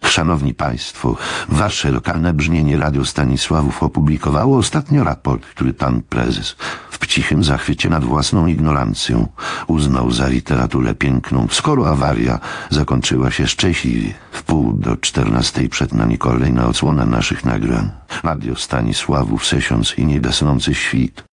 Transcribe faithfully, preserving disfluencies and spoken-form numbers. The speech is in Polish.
Szanowni Państwo, wasze lokalne brzmienie Radio Stanisławów opublikowało ostatnio raport, który pan prezes w cichym zachwycie nad własną ignorancją uznał za literaturę piękną, skoro awaria zakończyła się szczęśliwie. W pół do czternastej przed nami kolejna odsłona naszych nagrań. Radio Stanisławów, Sesiąc i niegasnący świt.